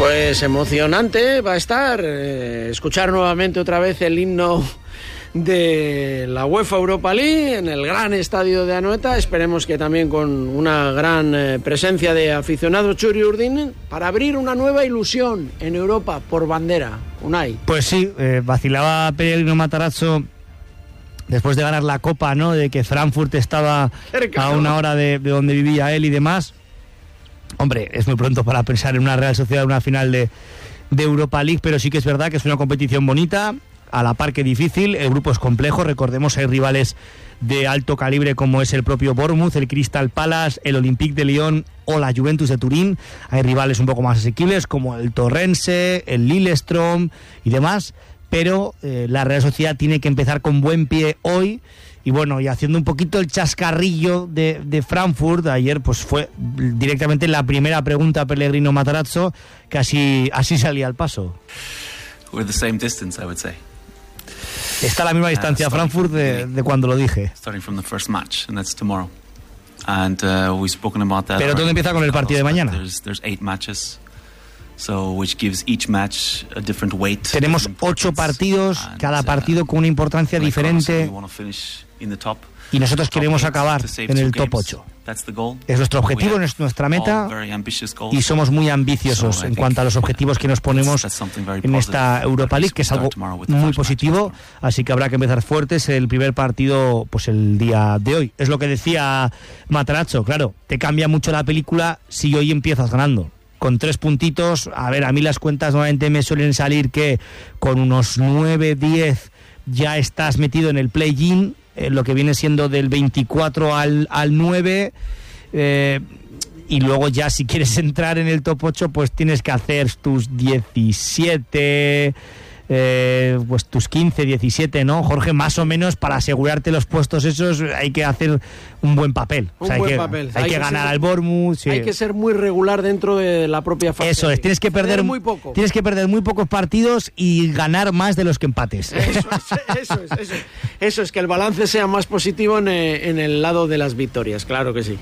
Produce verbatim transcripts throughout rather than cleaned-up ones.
Pues emocionante va a estar eh, escuchar nuevamente otra vez el himno de la UEFA Europa League en el gran estadio de Anoeta. Esperemos que también con una gran eh, presencia de aficionados Txuri-Urdin para abrir una nueva ilusión en Europa por bandera. Unai. Pues sí, eh, vacilaba Pellegrino Matarazzo después de ganar la Copa, ¿no? De que Frankfurt estaba cerca, a una ¿no? hora de, de donde vivía él y demás. Hombre, es muy pronto para pensar en una Real Sociedad, una final de, de Europa League, pero sí que es verdad que es una competición bonita, a la par que difícil. El grupo es complejo, recordemos, hay rivales de alto calibre como es el propio Bournemouth, el Crystal Palace, el Olympique de Lyon o la Juventus de Turín. Hay rivales un poco más asequibles como el Torrense, el Lillestrøm y demás, pero eh, la Real Sociedad tiene que empezar con buen pie hoy. Y bueno, y haciendo un poquito el chascarrillo de, de Frankfurt, ayer pues fue directamente la primera pregunta a Pellegrino Matarazzo, que así, así salía al paso. We're the same distance, I would say. Está a la misma distancia uh, Frankfurt de, de cuando lo dije. Starting from the first match, and that's tomorrow. And uh, we've spoken about that. Pero todo empieza con el partido de mañana. There's, there's eight matches. So, which gives each match a different weight. Tenemos ocho partidos, cada partido con una importancia diferente, y nosotros queremos acabar en el top ocho. Es nuestro objetivo, es nuestra meta, y somos muy ambiciosos en cuanto a los objetivos que nos ponemos en esta Europa League, que es algo muy positivo, así que habrá que empezar fuertes. El primer partido, pues el día de hoy. Es lo que decía Matarazzo, claro, te cambia mucho la película si hoy empiezas ganando. Con tres puntitos, a ver, a mí las cuentas normalmente me suelen salir que con unos nueve, diez ya estás metido en el play-in, eh, lo que viene siendo del veinticuatro al, al nueve, eh, y luego ya si quieres entrar en el top ocho, pues tienes que hacer tus diecisiete, eh, pues tus quince, diecisiete, ¿no, Jorge? Más o menos para asegurarte los puestos esos hay que hacer un buen papel. Un o sea, buen hay que, papel. Hay, hay que, que ganar ser, al Bournemouth. Sí. Hay que ser muy regular dentro de la propia fase. Eso es, tienes que perder muy poco. Tienes que perder muy pocos partidos y ganar más de los que empates. Eso es, eso es, eso es, eso es que el balance sea más positivo en, en el lado de las victorias, claro que sí.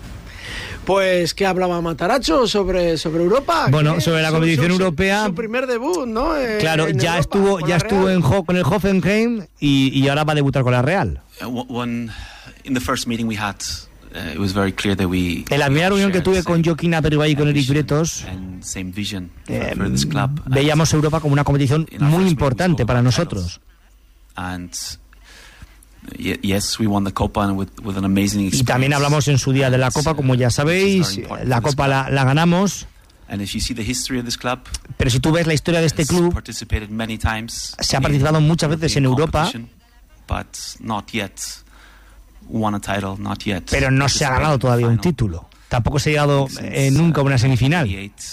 Pues, ¿qué hablaba Matarazzo sobre, sobre Europa? Bueno, ¿Qué? sobre la competición su, su, europea. Su primer debut, ¿no? Eh, claro, ya Europa, estuvo ya estuvo en Ho, con el Hoffenheim y, y ahora va a debutar con la Real. One, in the first meeting we had, uh, it was very clear that we, en la primera reunión que tuve con Joaquín Aperibay y con Eric Bretos, eh, veíamos Europa como una competición muy importante para nosotros. And Yes, we won the Copa with, with an amazing experience. Y también hablamos en su día de la Copa, como ya sabéis, la Copa la, la ganamos. And if you see the history of this club, pero si tú ves la historia de este club, se ha participado muchas veces en Europa, but not yet won a title, not yet. Pero no se ha ganado todavía un título. Tampoco se ha llegado eh, nunca a una semifinal.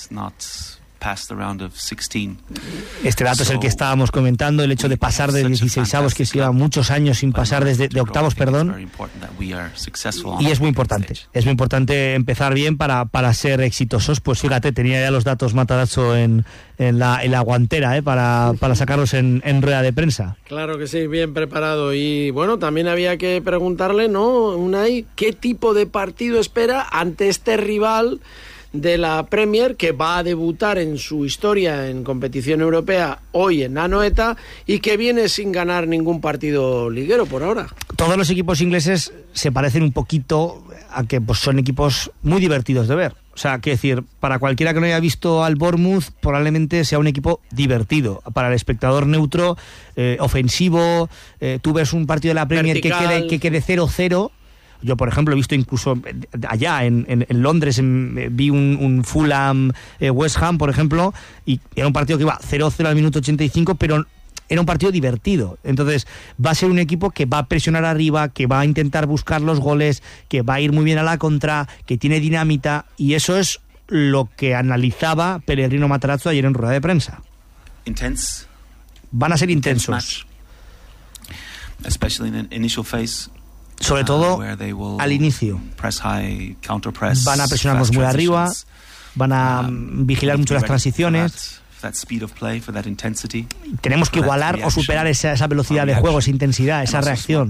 Este dato es el que estábamos comentando, el hecho de pasar de dieciseisavos, que se lleva muchos años sin pasar desde de octavos, perdón, y es muy importante, es muy importante empezar bien para, para ser exitosos. Pues fíjate, tenía ya los datos Matarazzo en, en, la, en la guantera, ¿eh? para, para sacarlos en, en rueda de prensa. Claro que sí, bien preparado. Y bueno, también había que preguntarle, ¿no, Unai, qué tipo de partido espera ante este rival de la Premier, que va a debutar en su historia en competición europea hoy en Anoeta y que viene sin ganar ningún partido liguero por ahora? Todos los equipos ingleses se parecen un poquito a que pues, son equipos muy divertidos de ver. O sea, que decir, para cualquiera que no haya visto al Bournemouth, probablemente sea un equipo divertido. Para el espectador neutro, eh, ofensivo, eh, tú ves un partido de la Premier que quede, que quede cero cero. Yo, por ejemplo, he visto incluso allá en, en, en Londres, en, vi un, un Fulham eh, West Ham, por ejemplo, y era un partido que iba cero cero al minuto ochenta y cinco, pero era un partido divertido. Entonces va a ser un equipo que va a presionar arriba, que va a intentar buscar los goles, que va a ir muy bien a la contra, que tiene dinamita, y eso es lo que analizaba Pellegrino Matarazzo ayer en rueda de prensa. Intense. Van a ser intensos. Especially in the initial phase. Sobre todo al inicio. Van a presionarnos muy arriba, van a vigilar mucho las transiciones. Tenemos que igualar o superar esa, esa velocidad de juego, esa intensidad, esa reacción.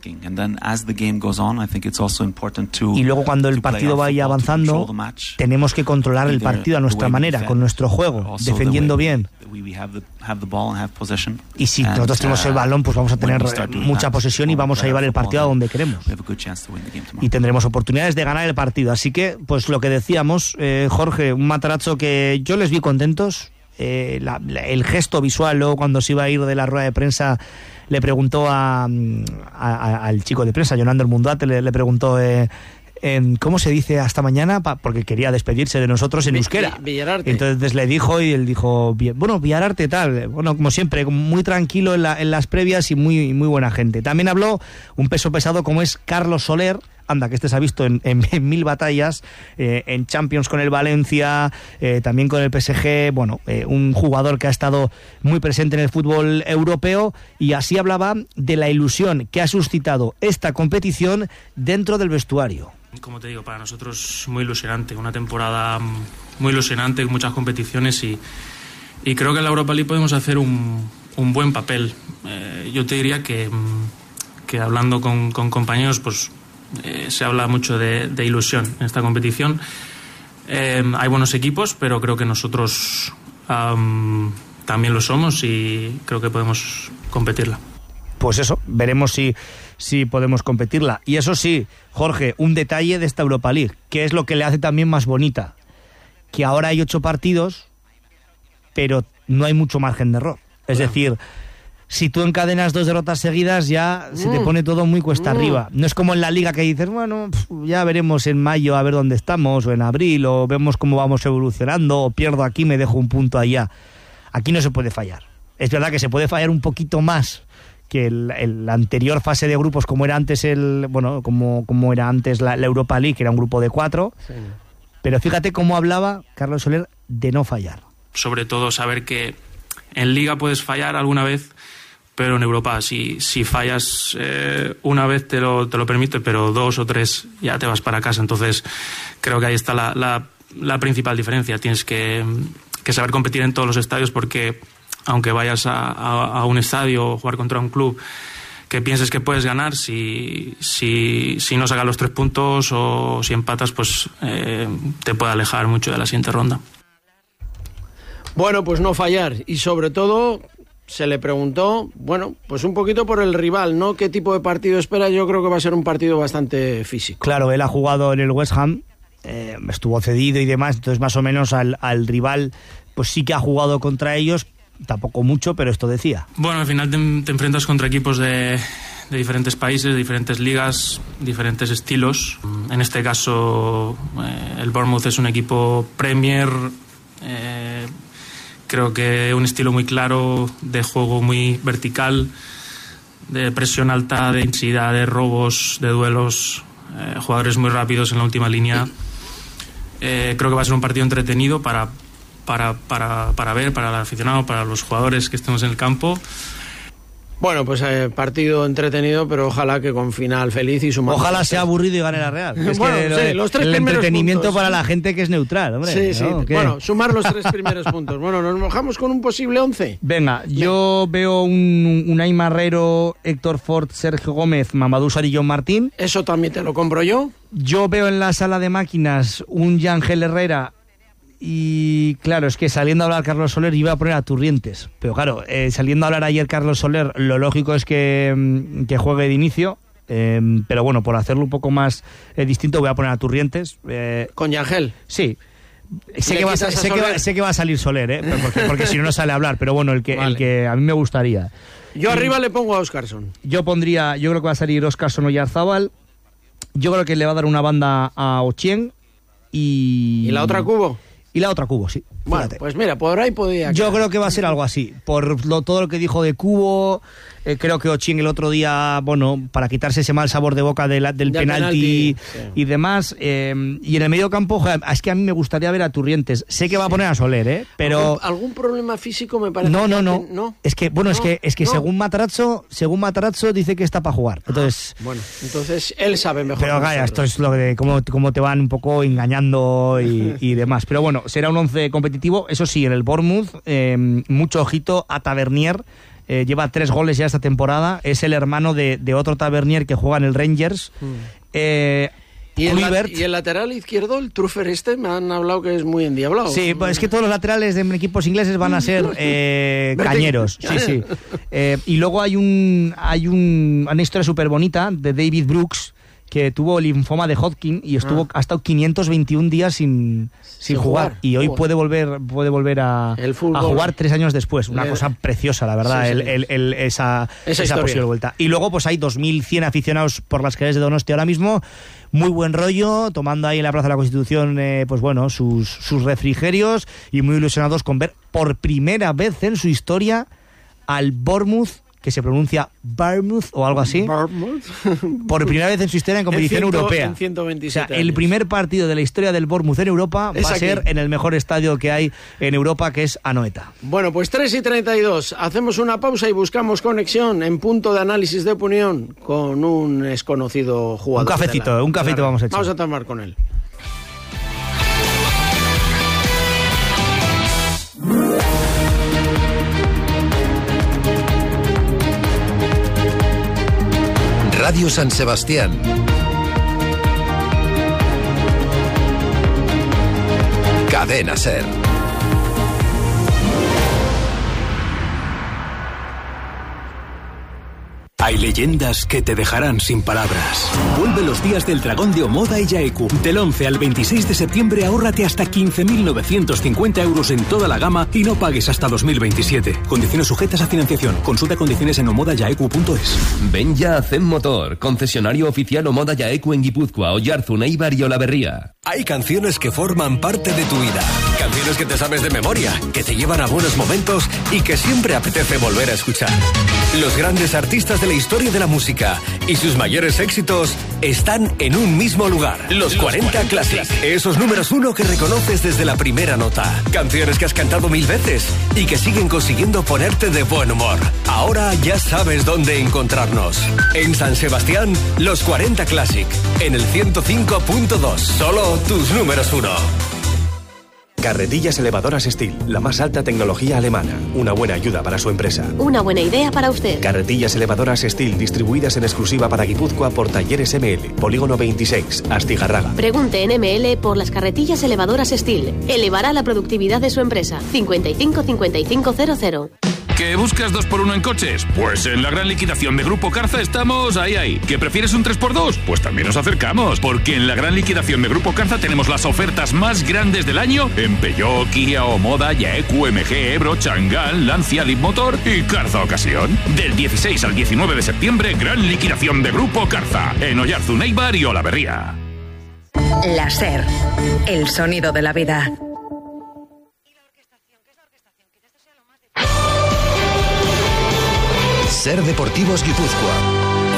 Y luego cuando el partido vaya avanzando, tenemos que controlar el partido a nuestra manera, con nuestro juego, defendiendo bien. Y si nosotros tenemos el balón, pues vamos a tener mucha posesión y vamos a llevar el partido a donde queremos. Y tendremos oportunidades de ganar el partido. Así que, pues lo que decíamos, eh, Jorge, un Matarazzo que yo les vi contentos. Eh, la, la, el gesto visual, luego cuando se iba a ir de la rueda de prensa, le preguntó a, a, a, al chico de prensa, Jonander Munduate, le, le preguntó eh, en, ¿cómo se dice hasta mañana? Pa, porque quería despedirse de nosotros en euskera. Villararte. Entonces le dijo y él dijo, bueno, Villararte tal, bueno, como siempre, muy tranquilo en, la, en las previas y muy, muy buena gente. También habló un peso pesado como es Carlos Soler. Anda, que este se ha visto en, en, en mil batallas, eh, en Champions con el Valencia, eh, también con el P S G, bueno, eh, un jugador que ha estado muy presente en el fútbol europeo, y así hablaba de la ilusión que ha suscitado esta competición dentro del vestuario. Como te digo, para nosotros muy ilusionante, una temporada muy ilusionante, con muchas competiciones, y, y creo que en la Europa League podemos hacer un, un buen papel. Eh, yo te diría que, que hablando con, con compañeros, pues Eh, se habla mucho de, de ilusión en esta competición. Eh, hay buenos equipos, pero creo que nosotros um, también lo somos y creo que podemos competirla. Pues eso, veremos si, si podemos competirla. Y eso sí, Jorge, un detalle de esta Europa League, que es lo que le hace también más bonita, que ahora hay ocho partidos, pero no hay mucho margen de error. Es claro. decir, si tú encadenas dos derrotas seguidas, ya mm. se te pone todo muy cuesta mm. arriba. No es como en la Liga que dices, bueno, ya veremos en mayo a ver dónde estamos, o en abril, o vemos cómo vamos evolucionando, o pierdo aquí, me dejo un punto allá. Aquí no se puede fallar. Es verdad que se puede fallar un poquito más que el, el, la anterior fase de grupos, como era antes el, bueno, como, como era antes la, la Europa League, que era un grupo de cuatro. Sí. Pero fíjate cómo hablaba Carlos Soler de no fallar. Sobre todo saber que en Liga puedes fallar alguna vez, pero en Europa, si, si fallas eh, una vez te lo, te lo permite, pero dos o tres ya te vas para casa. Entonces creo que ahí está la, la, la principal diferencia. Tienes que, que saber competir en todos los estadios, porque aunque vayas a, a, a un estadio o jugar contra un club que pienses que puedes ganar, si, si, si no sacas los tres puntos o si empatas, pues eh, te puede alejar mucho de la siguiente ronda. Bueno, pues no fallar, y sobre todo se le preguntó, bueno, pues un poquito por el rival, ¿no? ¿Qué tipo de partido espera? Yo creo que va a ser un partido bastante físico. Claro, él ha jugado en el West Ham, eh, estuvo cedido y demás, entonces más o menos al, al rival, pues sí que ha jugado contra ellos, tampoco mucho, pero esto decía. Bueno, al final te, te enfrentas contra equipos de, de diferentes países, de diferentes ligas, diferentes estilos. En este caso, eh, el Bournemouth es un equipo Premier, eh, creo que un estilo muy claro, de juego muy vertical, de presión alta, de intensidad, de robos, de duelos, eh, jugadores muy rápidos en la última línea. Eh, creo que va a ser un partido entretenido para, para, para, para ver, para el aficionado, para los jugadores que estemos en el campo. Bueno, pues eh, partido entretenido, pero ojalá que con final feliz y sumando. Ojalá sea aburrido y gane la Real. Es bueno, que sí, los tres el entretenimiento puntos. Para la gente que es neutral, hombre. Sí, sí. ¿No? Bueno, sumar los tres primeros puntos. Bueno, nos mojamos con un posible once. Venga, yo Venga. veo un, un Unai Marrero, Héctor Ford, Sergio Gómez, Mamadou Sarr y John Martín. Eso también te lo compro yo. Yo veo en la sala de máquinas un Yángel Herrera. Y claro, es que saliendo a hablar Carlos Soler iba a poner a Turrientes, pero claro, eh, saliendo a hablar ayer Carlos Soler, lo lógico es que, que juegue de inicio, eh, pero bueno, por hacerlo un poco más eh, distinto voy a poner a Turrientes. Eh, ¿Con Yángel? Sí. Sé que, va a, sé, que va, sé que va a salir Soler, ¿eh? porque, porque si no, no sale a hablar, pero bueno, el que, vale. el que a mí me gustaría. Yo arriba y, le pongo a Óscarson. Yo pondría, yo creo que va a salir Óscarson o Yarzábal. Yo creo que le va a dar una banda a Ochieng y... ¿Y la otra Cubo? Y la otra Cubo, sí. Bueno, fíjate. Pues mira, por ahí podría... Yo creo que va a ser algo así. Por lo, todo lo que dijo de Cubo, eh, creo que Ochieng el otro día, bueno, para quitarse ese mal sabor de boca de la, del de penalti, penalti sí. y demás. Eh, y en el medio campo, es que a mí me gustaría ver a Turrientes. Sé que va sí. a poner a Soler, ¿eh? Pero... ¿Algún, algún problema físico me parece? No, no, no. Que, no. Es que, bueno, no, es que, es que no. según Matarazzo, según Matarazzo dice que está para jugar. Entonces... Ah, bueno, entonces él sabe mejor. Pero vaya, esto es lo de cómo, cómo te van un poco engañando y, y demás. Pero bueno, será un once competitivo competitivo. Eso sí, en el Bournemouth, eh, mucho ojito a Tavernier. Eh, lleva tres goles ya esta temporada. Es el hermano de, de otro Tavernier que juega en el Rangers. Mm. Eh, ¿Y el, la, y el lateral izquierdo, el Truffer este, me han hablado que es muy endiablado. Sí, pues es que todos los laterales de equipos ingleses van a ser eh, cañeros. Sí, sí. Eh, y luego hay un hay un, una historia súper bonita de David Brooks, que tuvo linfoma de Hodgkin y estuvo ah. ha estado quinientos veintiún días sin, sin, sin jugar. jugar. Y hoy oh. puede volver puede volver a, a jugar tres años después. Una Le... cosa preciosa, la verdad, sí, sí. El, el, el, esa, esa, esa posible vuelta. Y luego pues hay dos mil cien aficionados por las calles de Donosti ahora mismo. Muy buen rollo, tomando ahí en la Plaza de la Constitución eh, pues bueno, sus, sus refrigerios y muy ilusionados con ver por primera vez en su historia al Bournemouth, que se pronuncia Bournemouth o algo así, por primera vez en su historia en competición en ciento, europea. En ciento veintisiete o sea, el años. Primer partido de la historia del Bournemouth en Europa es va a ser aquí, en el mejor estadio que hay en Europa, que es Anoeta. Bueno, pues tres y treinta y dos, hacemos una pausa y buscamos conexión en punto de análisis de opinión con un desconocido jugador. Un cafecito, la, un cafecito vamos a echar. Vamos a tomar con él. Radio San Sebastián. Cadena SER. Hay leyendas que te dejarán sin palabras. Vuelve los días del Dragón de Omoda y Yaeku. Del once al veintiséis de septiembre ahórrate hasta quince mil novecientos cincuenta euros en toda la gama y no pagues hasta dos mil veintisiete. Condiciones sujetas a financiación. Consulta condiciones en omoda yaeku punto es. Ven ya a Zen Motor, concesionario oficial Omoda Yaeku en Guipúzcoa, Oyarzun, Eibar y Olaberría. Hay canciones que forman parte de tu vida. Canciones que te sabes de memoria, que te llevan a buenos momentos y que siempre apetece volver a escuchar. Los grandes artistas de la historia de la música y sus mayores éxitos están en un mismo lugar. Los cuarenta Classic. Esos números uno que reconoces desde la primera nota. Canciones que has cantado mil veces y que siguen consiguiendo ponerte de buen humor. Ahora ya sabes dónde encontrarnos. En San Sebastián, los cuarenta Classic. En el ciento cinco punto dos. Solo tus números uno. Carretillas elevadoras Steel, la más alta tecnología alemana. Una buena ayuda para su empresa. Una buena idea para usted. Carretillas elevadoras Steel, distribuidas en exclusiva para Guipúzcoa por Talleres M L. Polígono veintiséis, Astigarraga. Pregunte en M L por las carretillas elevadoras Steel. Elevará la productividad de su empresa. cincuenta y cinco cincuenta y cinco cero cero. ¿Que buscas dos por uno en coches? Pues en la gran liquidación de Grupo Carza estamos ahí, ahí. ¿Que prefieres un tres por dos? Pues también nos acercamos, porque en la gran liquidación de Grupo Carza tenemos las ofertas más grandes del año en Peugeot, Kia, Omoda, Yaeku, M G, Ebro, Chang'an, Lancia, Leapmotor y Carza Ocasión. Del dieciséis al diecinueve de septiembre, gran liquidación de Grupo Carza en Oyarzun, Eibar y Olaberría. La SER, el sonido de la vida. SER Deportivos Guipúzcoa.